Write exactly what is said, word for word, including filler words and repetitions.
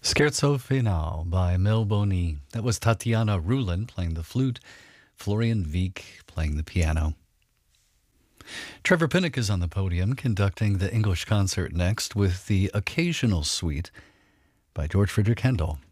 Scherzo Finale by Mel Boni. That was Tatiana Rulin playing the flute, Florian Wieck playing the piano. Trevor Pinnock is on the podium conducting the English concert next with the Occasional Suite by George Frideric Handel.